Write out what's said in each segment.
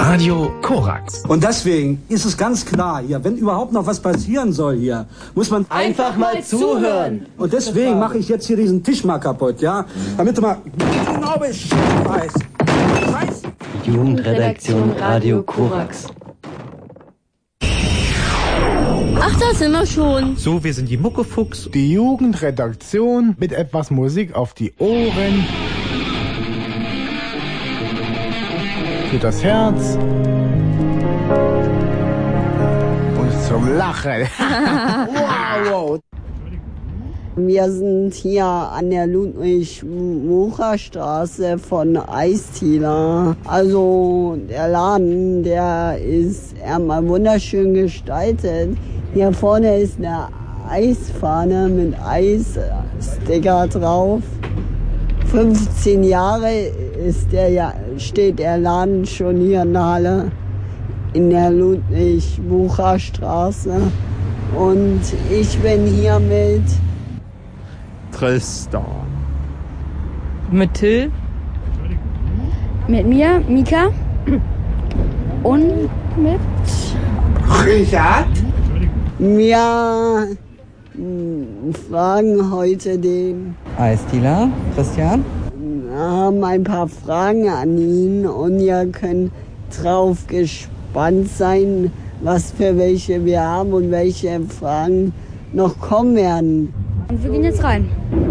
Radio Korax. Und deswegen ist es ganz klar hier, wenn überhaupt noch was passieren soll hier, muss man einfach mal zuhören. Und deswegen mache ich jetzt hier diesen Tisch mal kaputt, ja? Damit du mal genau Bescheid weißt. Scheiße. Jugendredaktion Radio Korax. Ach, da sind wir schon. So, wir sind die Muckefuchs. Die Jugendredaktion mit etwas Musik auf die Ohren. Für das Herz. Und zum Lachen. Wow. Wir sind hier an der Ludwig-Mucha-Straße von Eisthiler. Also der Laden, der ist einmal wunderschön gestaltet. Hier vorne ist eine Eisfahne mit Eissticker drauf. 15 Jahre steht der Laden schon hier in der Halle in der Ludwig-Mucha-Straße. Und ich bin hier mit Trista. Mit Till. Mit mir, Mika. Und mit Richard. Wir fragen heute den Eisthiler, Christian. Wir haben ein paar Fragen an ihn und ihr könnt drauf gespannt sein, was für welche wir haben und welche Fragen noch kommen werden. Und wir gehen jetzt rein.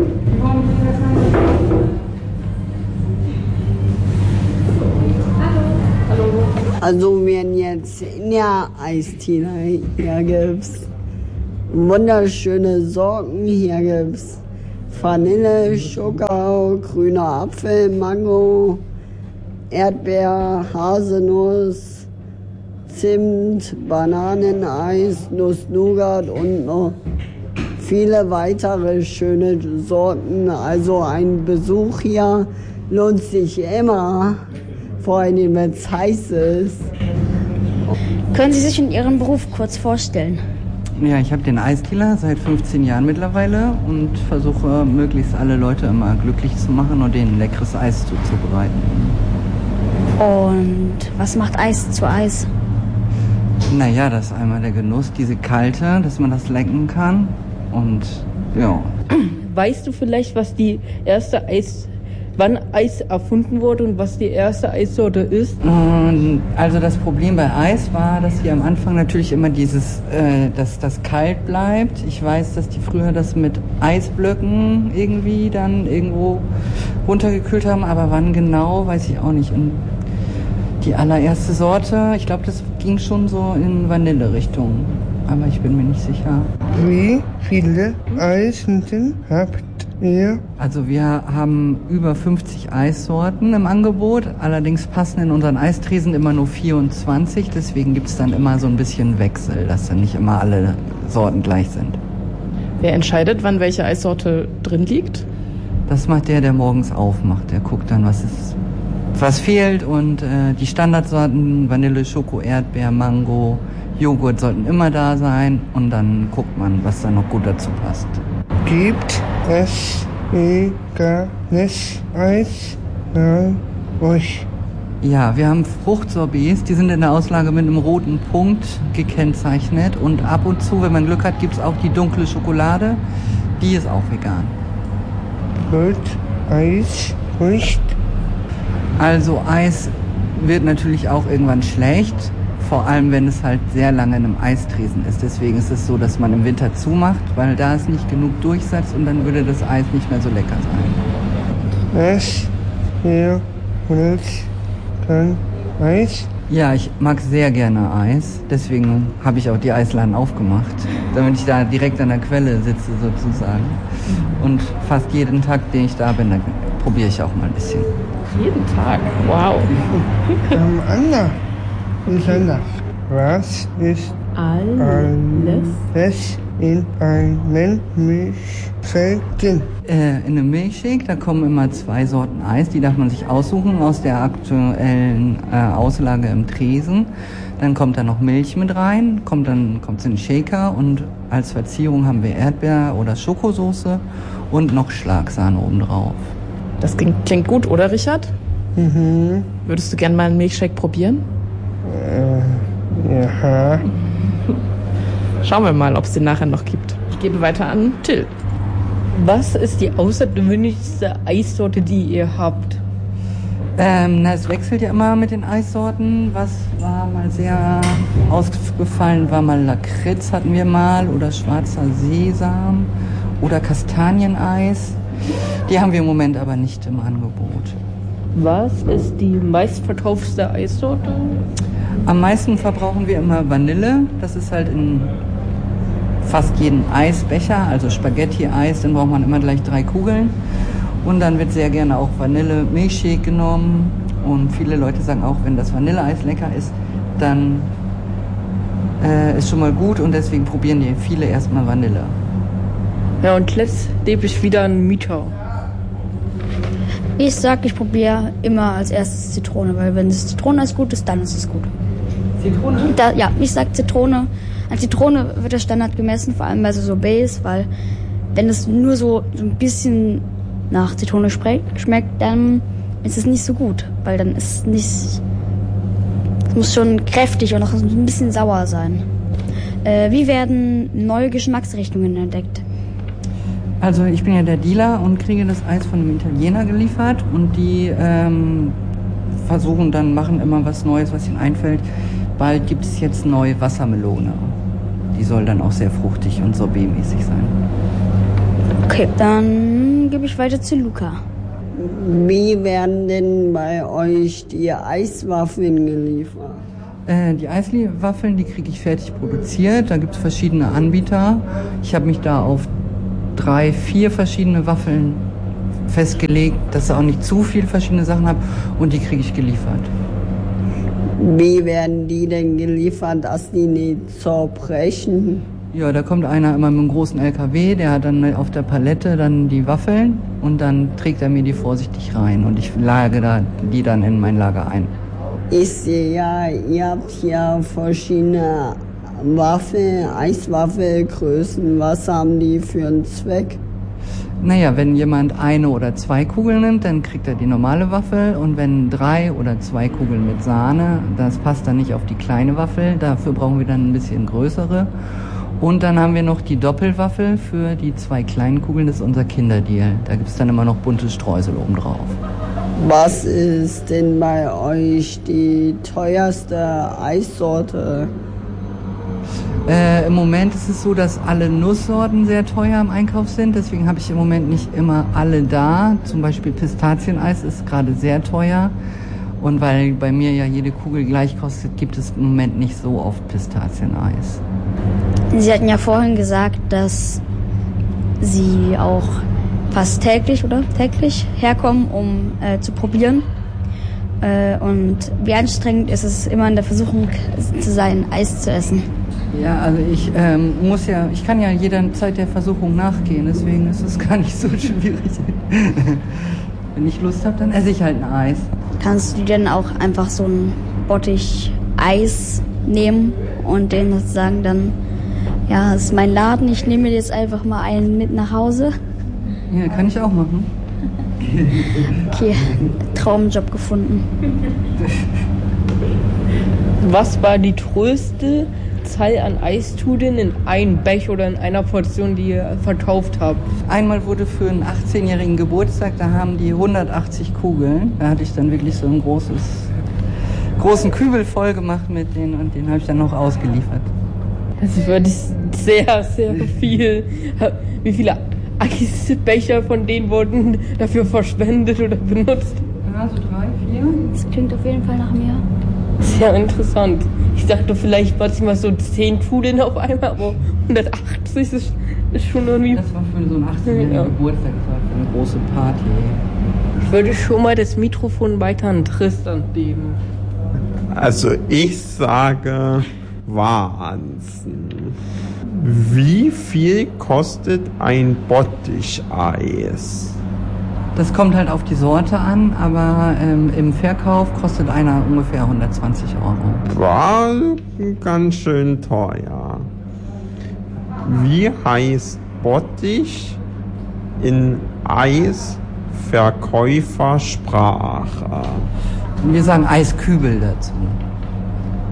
Also wir sind jetzt in der Eisthiler. Hier gibt's wunderschöne Sorten. Hier gibt's Vanille, Schokau, grüner Apfel, Mango, Erdbeer, Haselnuss, Zimt, Bananeneis, Nuss-Nougat und noch viele weitere schöne Sorten. Also ein Besuch hier lohnt sich immer, vor allem wenn es heiß ist. Können Sie sich in Ihrem Beruf kurz vorstellen? Ja, ich habe den Eisthiler seit 15 Jahren mittlerweile und versuche möglichst alle Leute immer glücklich zu machen und denen leckeres Eis zuzubereiten. Und was macht Eis zu Eis? Naja, das ist einmal der Genuss, diese Kalte, dass man das lecken kann und ja. Weißt du vielleicht, wann Eis erfunden wurde und was die erste Eissorte ist? Also das Problem bei Eis war, dass hier am Anfang natürlich immer dass das kalt bleibt. Ich weiß, dass die früher das mit Eisblöcken irgendwie dann irgendwo runtergekühlt haben, aber wann genau, weiß ich auch nicht. Und die allererste Sorte, ich glaube, das ging schon so in Vanille-Richtung, aber ich bin mir nicht sicher. Wie viele Eissorten habt ihr? Also wir haben über 50 Eissorten im Angebot, allerdings passen in unseren Eistresen immer nur 24, deswegen gibt es dann immer so ein bisschen Wechsel, dass dann nicht immer alle Sorten gleich sind. Wer entscheidet, wann welche Eissorte drin liegt? Das macht der morgens aufmacht, der guckt dann, was fehlt und die Standardsorten, Vanille, Schoko, Erdbeer, Mango, Joghurt sollten immer da sein und dann guckt man, was da noch gut dazu passt. Gibt es veganes Eis bei euch? Ja, wir haben Fruchtsorbets, die sind in der Auslage mit einem roten Punkt gekennzeichnet und ab und zu, wenn man Glück hat, gibt es auch die dunkle Schokolade, die ist auch vegan. Wird Eis nicht? Also Eis wird natürlich auch irgendwann schlecht, vor allem wenn es halt sehr lange in einem Eistresen ist. Deswegen ist es so, dass man im Winter zumacht, weil da ist nicht genug Durchsatz und dann würde das Eis nicht mehr so lecker sein. Was ihr wollt kein Eis? Ja, ich mag sehr gerne Eis, deswegen habe ich auch die Eisladen aufgemacht, damit ich da direkt an der Quelle sitze sozusagen. Und fast jeden Tag, den ich da bin, dann probiere ich auch mal ein bisschen. Jeden Tag? Wow. Anna, was ist alles in einem Milchshake drin? In einem Milchshake, da kommen immer 2 Sorten Eis, die darf man sich aussuchen aus der aktuellen Auslage im Tresen. Dann kommt da noch Milch mit rein, kommt's in den Shaker und als Verzierung haben wir Erdbeer- oder Schokosoße und noch Schlagsahne obendrauf. Das klingt gut, oder Richard? Mhm. Würdest du gerne mal einen Milchshake probieren? Ja. Schauen wir mal, ob es den nachher noch gibt. Ich gebe weiter an Till. Was ist die außergewöhnlichste Eissorte, die ihr habt? Es wechselt ja immer mit den Eissorten. Was war mal sehr ausgefallen, war mal Lakritz hatten wir mal oder schwarzer Sesam oder Kastanieneis. Die haben wir im Moment aber nicht im Angebot. Was ist die meistverkaufte Eissorte? Am meisten verbrauchen wir immer Vanille. Das ist halt in fast jedem Eisbecher, also Spaghetti-Eis, dann braucht man immer gleich 3 Kugeln. Und dann wird sehr gerne auch Vanille-Milchshake genommen. Und viele Leute sagen auch, wenn das Vanilleeis lecker ist, dann ist schon mal gut. Und deswegen probieren die viele erstmal Vanille. Ja, und letztendlich wieder ein Mieter. Ich sag, ich probiere immer als erstes Zitrone, weil wenn das Zitroneneis gut ist, dann ist es gut. Zitrone? Ja, ich sag Zitrone. An Zitrone wird der Standard gemessen, vor allem bei so Sorbets, weil wenn es nur so ein bisschen nach Zitrone schmeckt, dann ist es nicht so gut, weil dann ist es nicht... Es muss schon kräftig und auch ein bisschen sauer sein. Wie werden neue Geschmacksrichtungen entdeckt? Also ich bin ja der Dealer und kriege das Eis von einem Italiener geliefert und die machen immer was Neues, was ihnen einfällt. Bald gibt es jetzt neue Wassermelone. Die soll dann auch sehr fruchtig und sorbetmäßig sein. Okay, dann gebe ich weiter zu Luca. Wie werden denn bei euch die Eiswaffeln geliefert? Die Eiswaffeln, die kriege ich fertig produziert. Da gibt es verschiedene Anbieter. Ich habe mich da auf 3, 4 verschiedene Waffeln festgelegt, dass ich auch nicht zu viele verschiedene Sachen habe und die kriege ich geliefert. Wie werden die denn geliefert, dass die nicht zerbrechen? Ja, da kommt einer immer mit einem großen LKW, der hat dann auf der Palette dann die Waffeln und dann trägt er mir die vorsichtig rein und ich lagere die dann in mein Lager ein. Ich sehe ja, ihr habt ja verschiedene Eiswaffelgrößen. Was haben die für einen Zweck? Naja, wenn jemand 1 oder 2 Kugeln nimmt, dann kriegt er die normale Waffel und wenn 3 oder 2 Kugeln mit Sahne, das passt dann nicht auf die kleine Waffel, dafür brauchen wir dann ein bisschen größere. Und dann haben wir noch die Doppelwaffel für die 2 kleinen Kugeln, das ist unser Kinderdeal. Da gibt es dann immer noch buntes Streusel oben drauf. Was ist denn bei euch die teuerste Eissorte? Im Moment ist es so, dass alle Nusssorten sehr teuer im Einkauf sind. Deswegen habe ich im Moment nicht immer alle da. Zum Beispiel Pistazieneis ist gerade sehr teuer. Und weil bei mir ja jede Kugel gleich kostet, gibt es im Moment nicht so oft Pistazieneis. Sie hatten ja vorhin gesagt, dass Sie auch fast täglich herkommen, um zu probieren. Und wie anstrengend ist es immer in der Versuchung zu sein, Eis zu essen? Ja, also ich kann ja jederzeit der Versuchung nachgehen, deswegen ist es gar nicht so schwierig. Wenn ich Lust habe, dann esse ich halt ein Eis. Kannst du denn auch einfach so ein Bottich Eis nehmen und denen sagen dann, ja, das ist mein Laden, ich nehme mir jetzt einfach mal einen mit nach Hause? Ja, kann ich auch machen. Okay, Traumjob gefunden. Was war die größte Zahl an Eistudeln in einem Becher oder in einer Portion, die ihr verkauft habt? Einmal wurde für einen 18-jährigen Geburtstag, da haben die 180 Kugeln. Da hatte ich dann wirklich so einen großen Kübel voll gemacht mit denen und den habe ich dann noch ausgeliefert. Das ist wirklich sehr, sehr viel. Wie viele Eisbecher von denen wurden dafür verschwendet oder benutzt? Ja, so 3, 4. Das klingt auf jeden Fall nach mir. Sehr interessant. Ich dachte vielleicht mal so 10 Kugeln auf einmal, aber 180 ist schon irgendwie... Das war für so einen 18-jährigen Geburtstag, das war für eine große Party. Ich würde schon mal das Mikrofon weiter an Tristan geben. Also ich sage Wahnsinn. Wie viel kostet ein Botticheis? Das kommt halt auf die Sorte an, aber im Verkauf kostet einer ungefähr 120 €. War ganz schön teuer. Wie heißt Bottich in Eisverkäufersprache? Wir sagen Eiskübel dazu.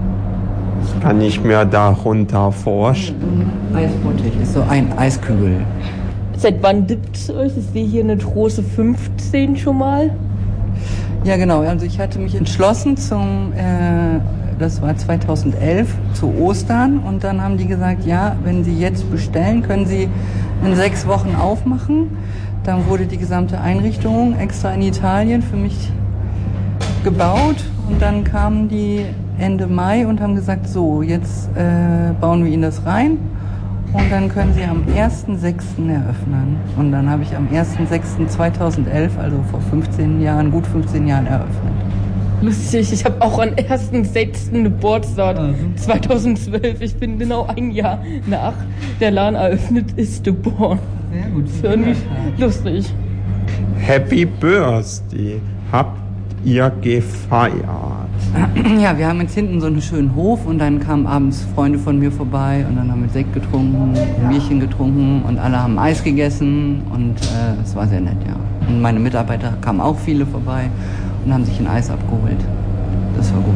kann ich mir darunter vorstellen? Eisbottich ist so ein Eiskübel. Seit wann gibt es euch? Ich sehe hier eine große 15 schon mal. Ja, genau. Also ich hatte mich entschlossen das war 2011, zu Ostern. Und dann haben die gesagt, ja, wenn Sie jetzt bestellen, können Sie in 6 Wochen aufmachen. Dann wurde die gesamte Einrichtung extra in Italien für mich gebaut. Und dann kamen die Ende Mai und haben gesagt, so, jetzt bauen wir Ihnen das rein. Und dann können Sie am 1.6. eröffnen. Und dann habe ich am 1.6.2011, also vor 15 Jahren, gut 15 Jahren eröffnet. Lustig, ich habe auch an 1.6. Geburtstag 2012. Ich bin genau ein Jahr nach der Laden eröffnet ist geboren. Sehr gut. Das ist irgendwie lustig. Happy Birthday. Habt ihr gefeiert? Ja, wir haben jetzt hinten so einen schönen Hof und dann kamen abends Freunde von mir vorbei und dann haben wir Sekt getrunken, ein Bierchen getrunken und alle haben Eis gegessen und es war sehr nett, ja. Und meine Mitarbeiter kamen auch viele vorbei und haben sich ein Eis abgeholt. Das war gut.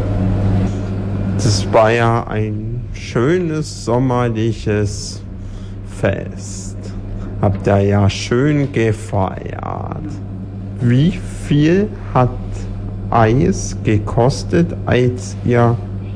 Das war ja ein schönes sommerliches Fest. Habt ihr ja schön gefeiert. Wie viel hat Eis gekostet, als ihr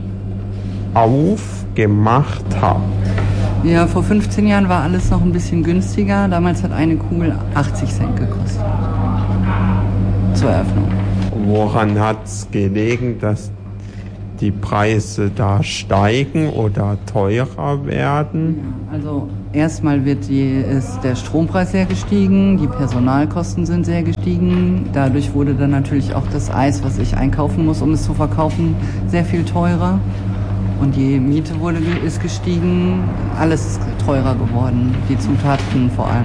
aufgemacht habt? Ja, vor 15 Jahren war alles noch ein bisschen günstiger. Damals hat eine Kugel 80 Cent gekostet. Zur Eröffnung. Woran hat es gelegen, dass die Preise da steigen oder teurer werden? Also erstmal ist der Strompreis sehr gestiegen, die Personalkosten sind sehr gestiegen. Dadurch wurde dann natürlich auch das Eis, was ich einkaufen muss, um es zu verkaufen, sehr viel teurer. Und die Miete ist gestiegen, alles ist teurer geworden, die Zutaten vor allem.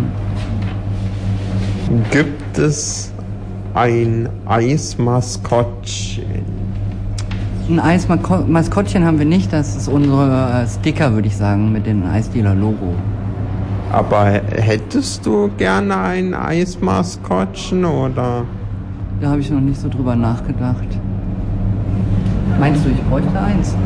Gibt es ein Eismaskottchen? Ein Eismaskottchen haben wir nicht, das ist unsere Sticker, würde ich sagen, mit dem Eisdealer-Logo. Aber hättest du gerne ein Eismaskottchen oder? Da habe ich noch nicht so drüber nachgedacht. Meinst du, ich bräuchte eins?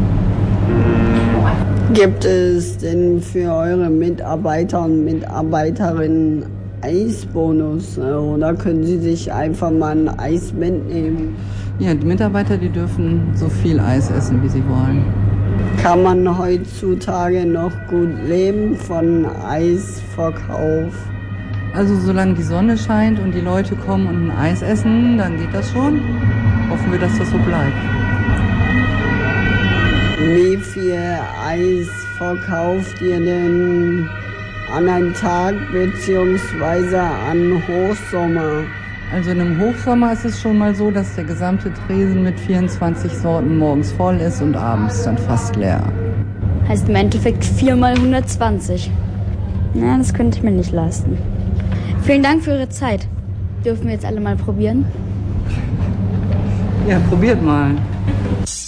Gibt es denn für eure Mitarbeiter und Mitarbeiterinnen Eisbonus oder können sie sich einfach mal ein Eis mitnehmen? Ja, die Mitarbeiter, die dürfen so viel Eis essen, wie sie wollen. Kann man heutzutage noch gut leben von Eisverkauf? Also solange die Sonne scheint und die Leute kommen und ein Eis essen, dann geht das schon. Hoffen wir, dass das so bleibt. Wie viel Eis verkauft ihr denn an einem Tag beziehungsweise an Hochsommer? Also in einem Hochsommer ist es schon mal so, dass der gesamte Tresen mit 24 Sorten morgens voll ist und abends dann fast leer. Heißt im Endeffekt 4 mal 120. Na, das könnte ich mir nicht leisten. Vielen Dank für Ihre Zeit. Dürfen wir jetzt alle mal probieren? Ja, probiert mal.